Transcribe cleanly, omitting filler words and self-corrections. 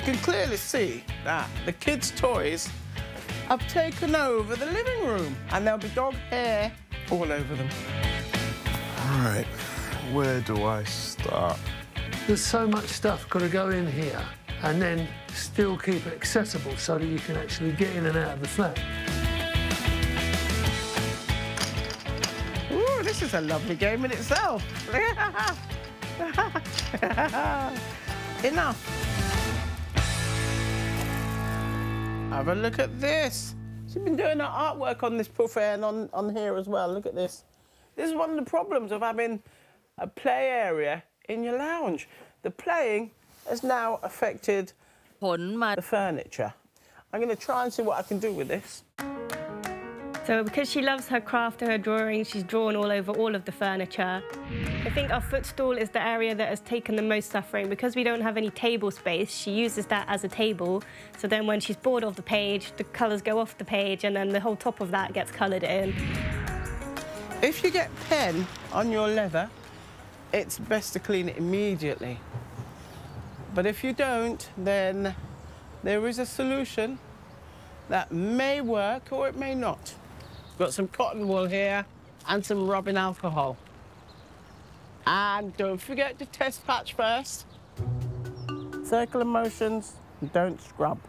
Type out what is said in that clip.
You can clearly see that the kids' toys have taken over the living room, and there'll be dog hair all over them. Right, where do I start? There's so much stuff got to go in here and then still keep it accessible so that you can actually get in and out of the flat. Ooh, this is a lovely game in itself. Enough. Have a look at this. She's been doing her artwork on this buffet and on here as well. Look at this. This is one of the problems of having a play area in your lounge. The playing has now affected the furniture. I'm going to try and see what I can do with this. So because she loves her craft and her drawing, she's drawn all over all of the furniture. I think our footstool is the area that has taken the most suffering. Because we don't have any table space, she uses that as a table. So then when she's bored of the page, the colours go off the page and then the whole top of that gets coloured in. If you get pen on your leather, it's best to clean it immediately. But if you don't, then there is a solution that may work or it may not. Got some cotton wool here and some rubbing alcohol. And don't forget to test patch first. Circular motions, don't scrub.